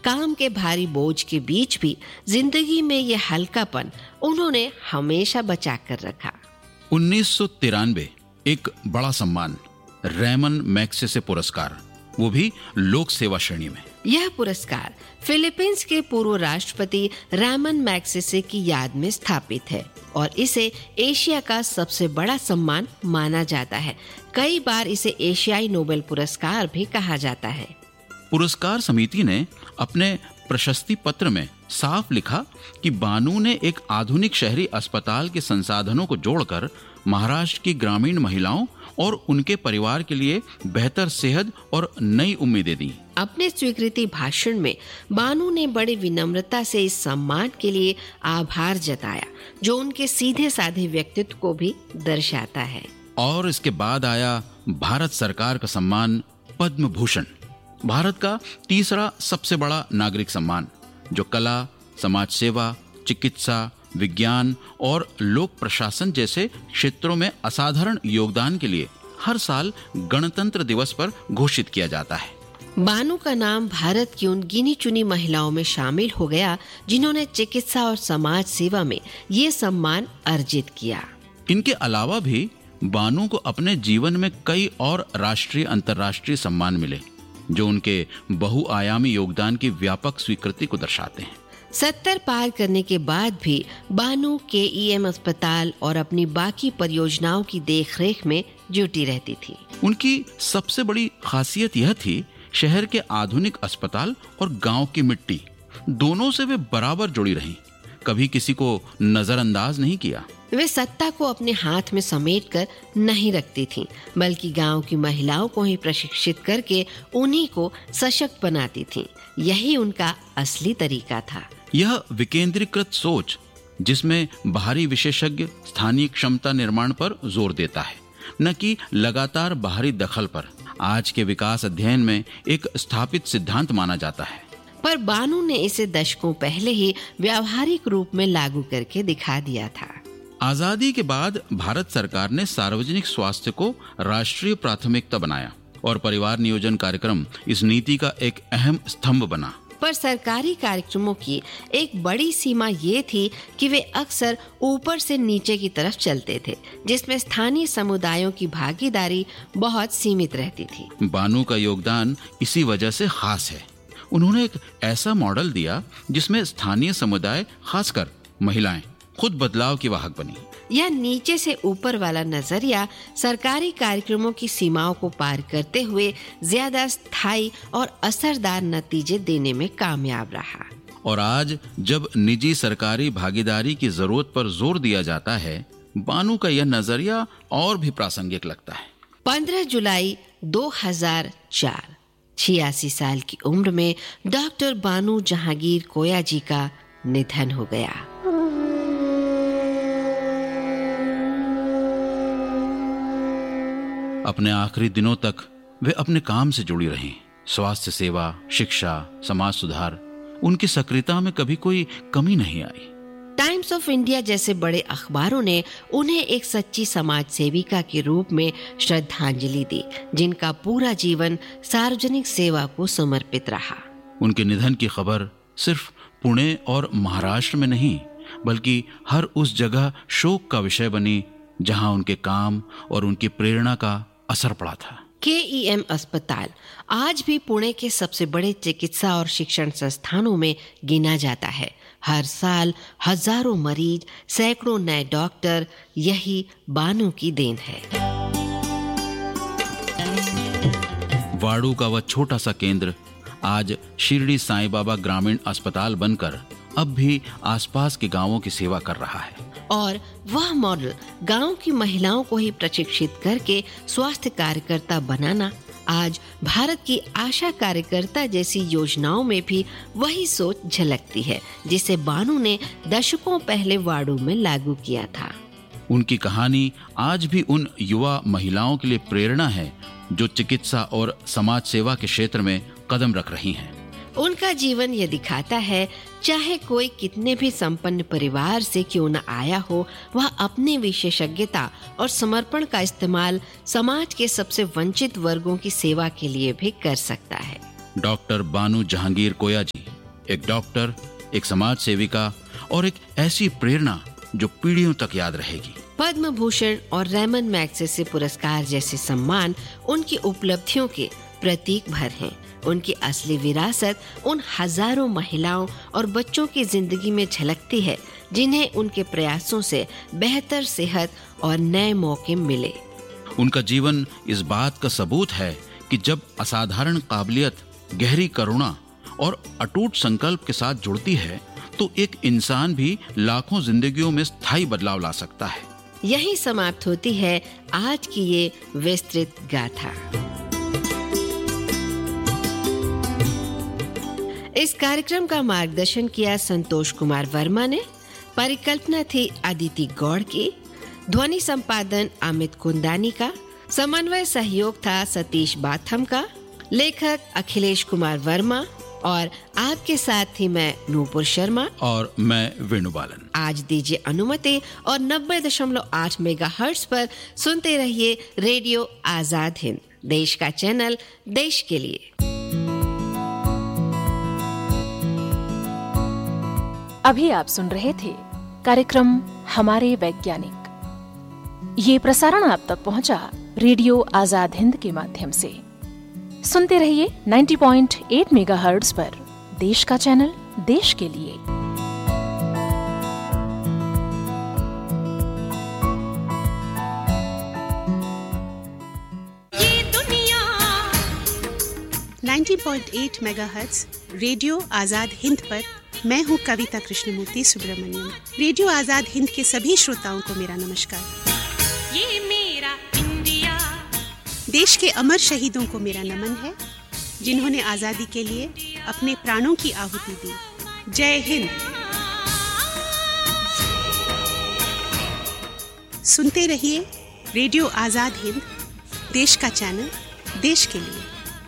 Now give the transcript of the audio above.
काम के भारी बोझ के बीच भी जिंदगी में ये हल्कापन उन्होंने हमेशा बचा कर रखा। 1993 एक बड़ा सम्मान, रेमन मैग्सेसे पुरस्कार, वो भी लोक सेवा श्रेणी में। यह पुरस्कार फिलीपींस के पूर्व राष्ट्रपति रेमन मैग्सेसे की याद में स्थापित है और इसे एशिया का सबसे बड़ा सम्मान माना जाता है। कई बार इसे एशियाई नोबेल पुरस्कार भी कहा जाता है। पुरस्कार समिति ने अपने प्रशस्ति पत्र में साफ लिखा कि बानू ने एक आधुनिक शहरी अस्पताल के संसाधनों को जोड़कर महाराष्ट्र की ग्रामीण महिलाओं और उनके परिवार के लिए बेहतर सेहत और नई उम्मीदें दी। अपने स्वीकृति भाषण में बानू ने बड़ी विनम्रता से इस सम्मान के लिए आभार जताया, जो उनके सीधे साधे व्यक्तित्व को भी दर्शाता है। और इसके बाद आया भारत सरकार का सम्मान पद्म भूषण, भारत का तीसरा सबसे बड़ा नागरिक सम्मान, जो कला, समाज सेवा, चिकित्सा, विज्ञान और लोक प्रशासन जैसे क्षेत्रों में असाधारण योगदान के लिए हर साल गणतंत्र दिवस पर घोषित किया जाता है। बानू का नाम भारत की उन गिनी चुनी महिलाओं में शामिल हो गया जिन्होंने चिकित्सा और समाज सेवा में ये सम्मान अर्जित किया। इनके अलावा भी बानू को अपने जीवन में कई और राष्ट्रीय अंतर्राष्ट्रीय सम्मान मिले, जो उनके बहुआयामी योगदान की व्यापक स्वीकृति को दर्शाते हैं। 70 पार करने के बाद भी बानू KEM अस्पताल और अपनी बाकी परियोजनाओं की देखरेख में जुटी रहती थी। उनकी सबसे बड़ी खासियत यह थी, शहर के आधुनिक अस्पताल और गांव की मिट्टी दोनों से वे बराबर जुड़ी रहीं, कभी किसी को नजरअंदाज नहीं किया। वे सत्ता को अपने हाथ में समेट कर नहीं रखती थीं, बल्कि गांव की महिलाओं को ही प्रशिक्षित करके उन्हीं को सशक्त बनाती थीं। यही उनका असली तरीका था। यह विकेंद्रीकृत सोच, जिसमें बाहरी विशेषज्ञ स्थानीय क्षमता निर्माण पर जोर देता है, न कि लगातार बाहरी दखल पर, आज के विकास अध्ययन में एक स्थापित सिद्धांत माना जाता है। पर बानू ने इसे दशकों पहले ही व्यावहारिक रूप में लागू करके दिखा दिया था। आजादी के बाद भारत सरकार ने सार्वजनिक स्वास्थ्य को राष्ट्रीय प्राथमिकता बनाया और परिवार नियोजन कार्यक्रम इस नीति का एक अहम स्तंभ बना। पर सरकारी कार्यक्रमों की एक बड़ी सीमा ये थी कि वे अक्सर ऊपर से नीचे की तरफ चलते थे, जिसमें स्थानीय समुदायों की भागीदारी बहुत सीमित रहती थी। बानू का योगदान इसी वजह से खास है। उन्होंने एक ऐसा मॉडल दिया जिसमें स्थानीय समुदाय, खासकर महिलाएं, खुद बदलाव की वाहक बनी। यह नीचे से ऊपर वाला नजरिया सरकारी कार्यक्रमों की सीमाओं को पार करते हुए ज्यादा स्थायी और असरदार नतीजे देने में कामयाब रहा। और आज जब निजी सरकारी भागीदारी की जरूरत पर जोर दिया जाता है, बानू का यह नजरिया और भी प्रासंगिक लगता है। 15 जुलाई 2004, 86 साल की उम्र में डॉक्टर बानू जहांगीर कोया जी का निधन हो गया। अपने आखिरी दिनों तक वे अपने काम से जुड़ी रहीं। स्वास्थ्य सेवा, शिक्षा, समाज सुधार, उनकी सक्रियता में कभी कोई कमी नहीं आई। टाइम्स ऑफ इंडिया जैसे बड़े अखबारों ने उन्हें एक सच्ची समाज सेविका के रूप में श्रद्धांजलि दी, जिनका पूरा जीवन सार्वजनिक सेवा को समर्पित रहा। उनके निधन की खबर सिर्फ पुणे और महाराष्ट्र में नहीं, बल्कि हर उस जगह शोक का विषय बनी जहां उनके काम और उनकी प्रेरणा का असर पड़ा था। KEM अस्पताल आज भी पुणे के सबसे बड़े चिकित्सा और शिक्षण संस्थानों में गिना जाता है। हर साल हजारों मरीज, सैकड़ों नए डॉक्टर, यही बानू की देन है। वाड़ू का वह छोटा सा केंद्र आज शिरडी साईं बाबा ग्रामीण अस्पताल बनकर अब भी आसपास के गांवों की सेवा कर रहा है। और वह मॉडल गांव की महिलाओं को ही प्रशिक्षित करके स्वास्थ्य कार्यकर्ता बनाना, आज भारत की आशा कार्यकर्ता जैसी योजनाओं में भी वही सोच झलकती है, जिसे बानू ने दशकों पहले वाड़ू में लागू किया था। उनकी कहानी आज भी उन युवा महिलाओं के लिए प्रेरणा है जो चिकित्सा और समाज सेवा के क्षेत्र में कदम रख रही हैं। उनका जीवन ये दिखाता है, चाहे कोई कितने भी संपन्न परिवार से क्यों न आया हो, वह अपनी विशेषज्ञता और समर्पण का इस्तेमाल समाज के सबसे वंचित वर्गों की सेवा के लिए भी कर सकता है। डॉक्टर बानू जहांगीर कोया जी एक डॉक्टर, एक समाज सेविका और एक ऐसी प्रेरणा जो पीढ़ियों तक याद रहेगी। पद्म भूषण और रेमन मैग्सेसे पुरस्कार जैसे सम्मान उनकी उपलब्धियों के प्रतीक भर हैं। उनकी असली विरासत उन हजारों महिलाओं और बच्चों की जिंदगी में झलकती है जिन्हें उनके प्रयासों से बेहतर सेहत और नए मौके मिले। उनका जीवन इस बात का सबूत है कि जब असाधारण काबिलियत, गहरी करुणा और अटूट संकल्प के साथ जुड़ती है तो एक इंसान भी लाखों जिंदगियों में स्थायी बदलाव ला सकता है। यही समाप्त होती है आज की ये विस्तृत गाथा। इस कार्यक्रम का मार्गदर्शन किया संतोष कुमार वर्मा ने। परिकल्पना थी अदिति गौड़ की। ध्वनि संपादन अमित कुंदानी का। समन्वय सहयोग था सतीश बाथम का। लेखक अखिलेश कुमार वर्मा और आपके साथ थी मैं नूपुर शर्मा और मैं वेणुबालन। आज दीजिए अनुमति और 90.8 मेगाहर्ट्ज पर सुनते रहिए रेडियो आजाद हिंद, देश का चैनल, देश के लिए। अभी आप सुन रहे थे कार्यक्रम हमारे वैज्ञानिक। ये प्रसारण आप तक पहुंचा रेडियो आजाद हिंद के माध्यम से। सुनते रहिए 90.8 मेगाहर्ट्ज पर, देश का चैनल, देश के लिए। ये दुनिया 90.8 मेगाहर्ट्ज रेडियो आजाद हिंद पर मैं हूँ कविता कृष्णमूर्ति सुब्रमण्यम। रेडियो आजाद हिंद के सभी श्रोताओं को मेरा नमस्कार। ये मेरा इंडिया। देश के अमर शहीदों को मेरा नमन है जिन्होंने आजादी के लिए अपने प्राणों की आहुति दी। जय हिंद। सुनते रहिए रेडियो आजाद हिंद, देश का चैनल, देश के लिए।